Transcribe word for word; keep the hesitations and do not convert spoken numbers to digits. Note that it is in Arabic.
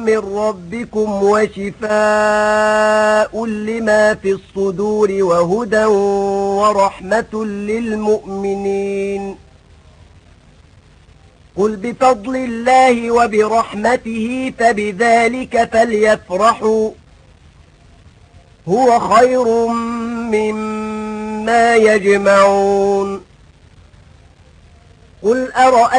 من ربكم وشفاء لما في الصدور وهدى ورحمة للمؤمنين. قل بفضل الله وبرحمته فبذلك فليفرحوا هو خير مما يجمعون. قل أرأيتم